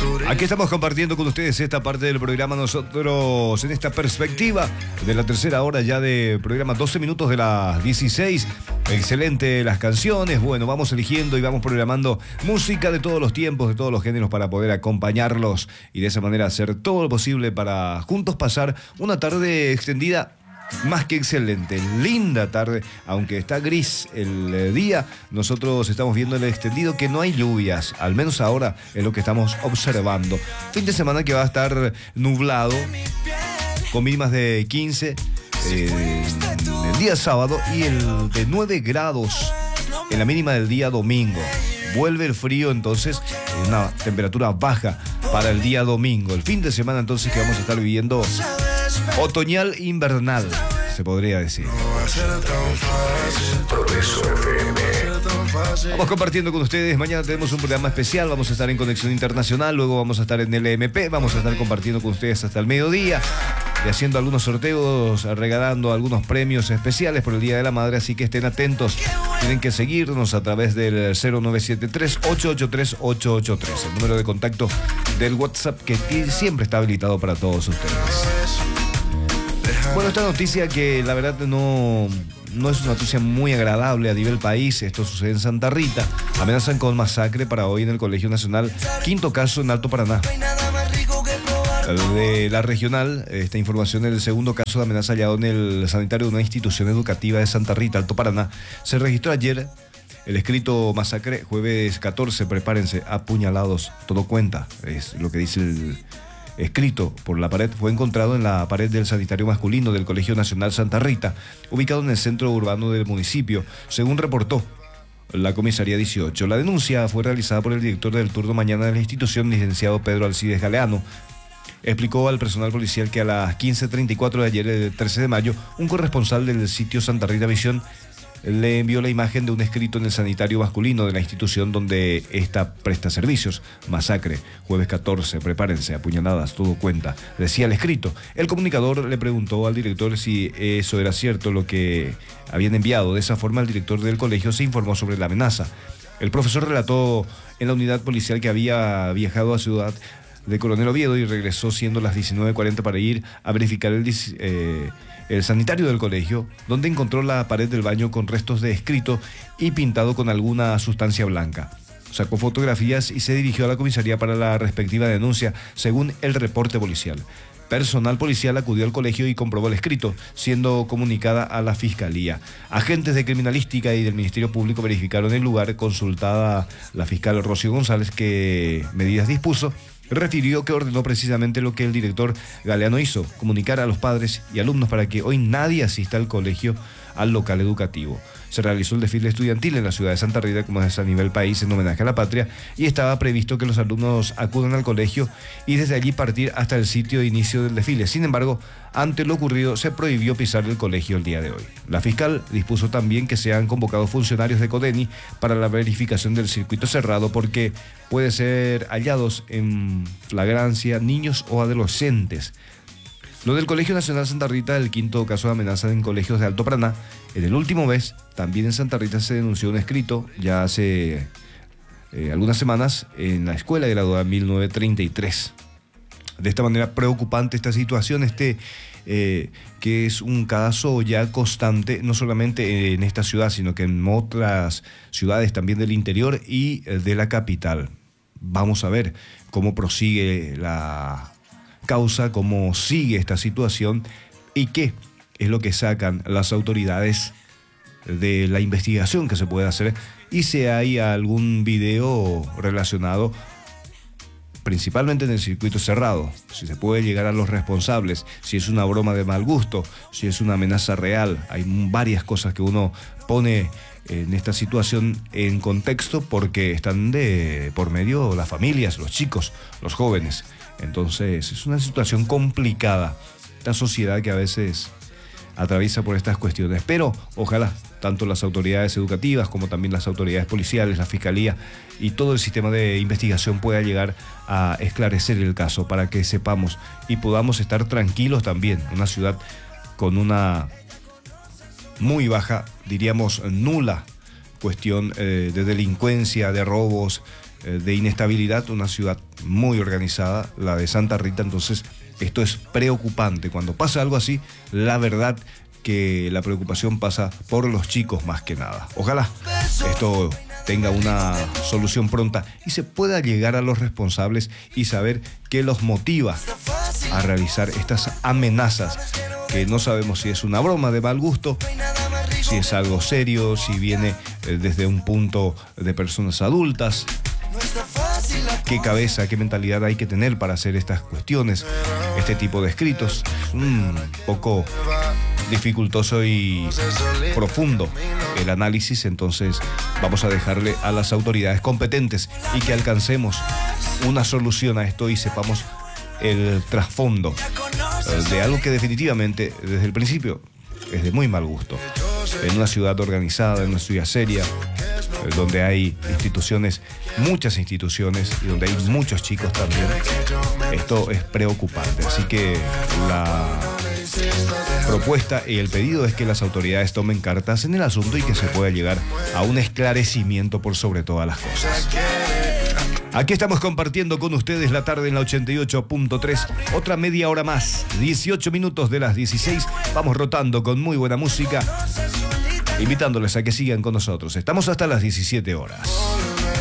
Aquí estamos compartiendo con ustedes esta parte del programa. Nosotros en esta perspectiva de la tercera hora ya de programa, 12 minutos de las 16. Excelente las canciones. Bueno, vamos eligiendo y vamos programando música de todos los tiempos, de todos los géneros para poder acompañarlos y de esa manera hacer todo lo posible para juntos pasar una tarde extendida más que excelente, linda tarde, aunque está gris el día. Nosotros estamos viendo el extendido que no hay lluvias, al menos ahora es lo que estamos observando. Fin de semana que va a estar nublado, con mínimas de 15 el día sábado y el de 9 grados en la mínima del día domingo. Vuelve el frío, entonces una temperatura baja para el día domingo. El fin de semana entonces que vamos a estar viviendo otoñal invernal, se podría decir. Progreso FM. Vamos compartiendo con ustedes. Mañana tenemos un programa especial. Vamos a estar en Conexión Internacional. Luego vamos a estar en LMP. Vamos a estar compartiendo con ustedes hasta el mediodía y haciendo algunos sorteos, regalando algunos premios especiales por el Día de la Madre. Así que estén atentos. Tienen que seguirnos a través del 0973-883-883. El número de contacto del WhatsApp que siempre está habilitado para todos ustedes. Bueno, esta noticia que la verdad no es una noticia muy agradable a nivel país. Esto sucede en Santa Rita. Amenazan con masacre para hoy en el Colegio Nacional. 5º caso en Alto Paraná. De la regional, esta información es el 2º caso de amenaza hallado en el sanitario de una institución educativa de Santa Rita, Alto Paraná. Se registró ayer el escrito masacre, jueves 14, prepárense, apuñalados, todo cuenta, es lo que dice el escrito por la pared. Fue encontrado en la pared del sanitario masculino del Colegio Nacional Santa Rita, ubicado en el centro urbano del municipio, según reportó la comisaría 18. La denuncia fue realizada por el director del turno mañana de la institución, licenciado Pedro Alcides Galeano. Explicó al personal policial que a las 15:34 de ayer, el 13 de mayo, un corresponsal del sitio Santa Rita Visión le envió la imagen de un escrito en el sanitario masculino de la institución donde esta presta servicios. Masacre, jueves 14, prepárense, apuñaladas, todo cuenta. Decía el escrito. El comunicador le preguntó al director si eso era cierto lo que habían enviado. De esa forma, el director del colegio se informó sobre la amenaza. El profesor relató en la unidad policial que había viajado a Ciudad de Coronel Oviedo y regresó siendo las 19:40 para ir a verificar el sanitario del colegio, donde encontró la pared del baño con restos de escrito y pintado con alguna sustancia blanca. Sacó fotografías y se dirigió a la comisaría para la respectiva denuncia, según el reporte policial. Personal policial acudió al colegio y comprobó el escrito, siendo comunicada a la fiscalía. Agentes de criminalística y del Ministerio Público verificaron el lugar. Consultada la fiscal Rocío González qué medidas dispuso, refirió que ordenó precisamente lo que el director Galeano hizo: comunicar a los padres y alumnos para que hoy nadie asista al colegio, al local educativo. Se realizó el desfile estudiantil en la ciudad de Santa Rita, como es a nivel país, en homenaje a la patria, y estaba previsto que los alumnos acudan al colegio y desde allí partir hasta el sitio de inicio del desfile. Sin embargo, ante lo ocurrido, se prohibió pisar el colegio el día de hoy. La fiscal dispuso también que sean convocados funcionarios de CODENI para la verificación del circuito cerrado, porque puede ser hallados en flagrancia niños o adolescentes. Lo del Colegio Nacional Santa Rita, el 5º caso de amenaza en colegios de Alto Paraná. En el último mes, también en Santa Rita se denunció un escrito, ya hace algunas semanas, en la escuela graduada 1933. De esta manera, preocupante esta situación, que es un caso ya constante, no solamente en esta ciudad, sino que en otras ciudades también del interior y de la capital. Vamos a ver cómo prosigue la causa, cómo sigue esta situación y qué es lo que sacan las autoridades de la investigación que se puede hacer, y si hay algún video relacionado principalmente en el circuito cerrado, si se puede llegar a los responsables, si es una broma de mal gusto, si es una amenaza real. Hay varias cosas que uno pone en esta situación en contexto porque están de por medio las familias, los chicos, los jóvenes. Entonces es una situación complicada, esta sociedad que a veces atraviesa por estas cuestiones, pero ojalá tanto las autoridades educativas como también las autoridades policiales, la fiscalía y todo el sistema de investigación pueda llegar a esclarecer el caso para que sepamos y podamos estar tranquilos también. Una ciudad con una muy baja, diríamos nula, cuestión de delincuencia, de robos, de inestabilidad, una ciudad muy organizada, la de Santa Rita. Entonces esto es preocupante. Cuando pasa algo así, la verdad que la preocupación pasa por los chicos más que nada. Ojalá esto tenga una solución pronta y se pueda llegar a los responsables y saber qué los motiva a realizar estas amenazas, que no sabemos si es una broma de mal gusto, si es algo serio, si viene desde un punto de personas adultas. Qué cabeza, qué mentalidad hay que tener para hacer estas cuestiones, este tipo de escritos. Es un poco dificultoso y profundo el análisis, entonces vamos a dejarle a las autoridades competentes y que alcancemos una solución a esto y sepamos el trasfondo de algo que definitivamente desde el principio es de muy mal gusto. En una ciudad organizada, en una ciudad seria, donde hay instituciones, muchas instituciones, y donde hay muchos chicos también, esto es preocupante. Así que la propuesta y el pedido es que las autoridades tomen cartas en el asunto y que se pueda llegar a un esclarecimiento por sobre todas las cosas. Aquí estamos compartiendo con ustedes la tarde en la 88.3, otra media hora más, 18 minutos de las 16, vamos rotando con muy buena música, invitándoles a que sigan con nosotros. Estamos hasta las 17 horas.